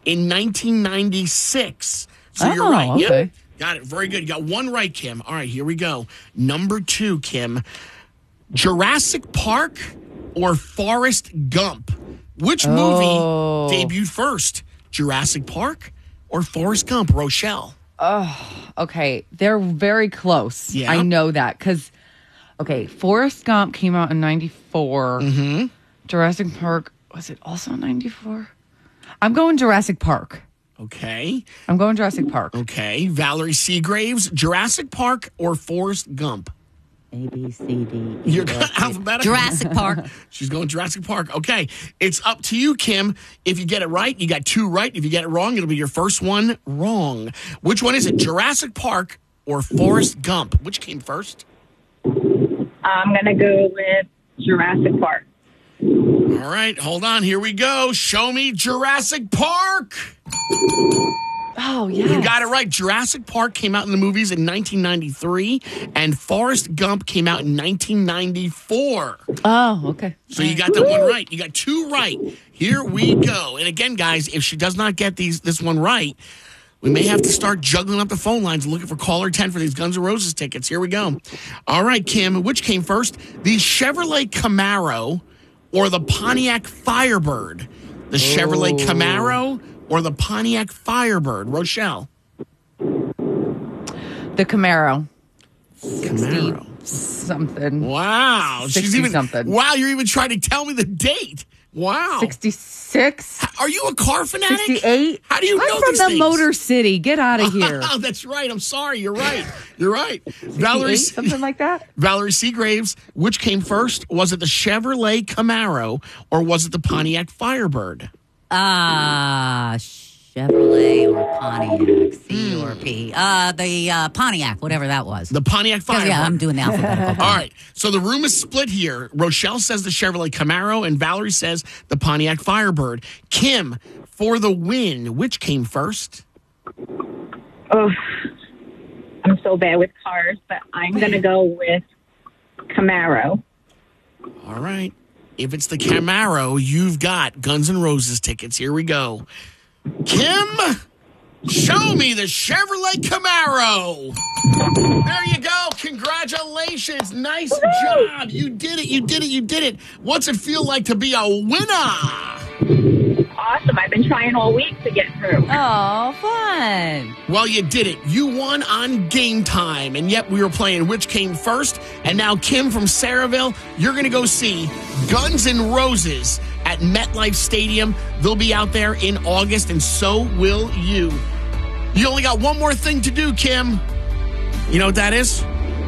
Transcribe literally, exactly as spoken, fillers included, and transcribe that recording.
in nineteen ninety-six. So oh, you're right. Okay. Yep. Got it. Very good. You got one right, Kim. All right, here we go. Number two, Kim. Jurassic Park or Forrest Gump? Which movie Oh. debuted first? Jurassic Park or Forrest Gump? Rochelle. Oh, okay. They're very close. Yeah. I know that because, okay, Forrest Gump came out in ninety-four. Mm-hmm. Jurassic Park, was it also ninety-four? I'm going Jurassic Park. Okay. I'm going Jurassic Park. Okay. Valerie Seagraves, Jurassic Park or Forrest Gump? A, B, C, D, E, You're F, G. alphabetical. Jurassic Park. She's going Jurassic Park. Okay. It's up to you, Kim. If you get it right, you got two right. If you get it wrong, it'll be your first one wrong. Which one is it? Jurassic Park or Forrest Gump? Which came first? I'm going to go with Jurassic Park. All right. Hold on. Here we go. Show me Jurassic Park. Oh, yeah. You got it right. Jurassic Park came out in the movies in nineteen ninety-three, and Forrest Gump came out in nineteen ninety-four. Oh, okay. So you got that one right. You got two right. Here we go. And again, guys, if she does not get these this one right, we may have to start juggling up the phone lines looking for caller ten for these Guns N' Roses tickets. Here we go. All right, Kim, which came first? The Chevrolet Camaro or the Pontiac Firebird? The Chevrolet Oh. Camaro or the Pontiac Firebird? Rochelle. The Camaro. Camaro. Something. Wow. She's sixty even something. Wow, you're even trying to tell me the date. Wow. sixty-six? Are you a car fanatic? sixty-eight? How do you I'm know from these the things? Motor City. Get out of here. Oh, that's right. I'm sorry. You're right. You're right. Valerie, sixty-eight, something like that? Valerie Seagraves, which came first? Was it the Chevrolet Camaro or was it the Pontiac Firebird? Ah, Chevrolet or Pontiac, C or P. Uh, the uh, Pontiac, whatever that was. The Pontiac 'Cause, Firebird. yeah, I'm doing the alphabetical. All right. So the room is split here. Rochelle says the Chevrolet Camaro and Valerie says the Pontiac Firebird. Kim, for the win, which came first? Oh, I'm so bad with cars, but I'm going to go with Camaro. All right. If it's the Camaro, you've got Guns N' Roses tickets. Here we go. Kim, show me the Chevrolet Camaro. There you go. Congratulations. Nice job. You did it. You did it. You did it. What's it feel like to be a winner? Awesome. I've been trying all week to get through. Oh, fun. Well, you did it. You won on Game Time. And yet we were playing Which Came First. And now, Kim from Saraville, you're going to go see Guns N' Roses at MetLife Stadium. They'll be out there in August, and so will you. You only got one more thing to do, Kim. You know what that is?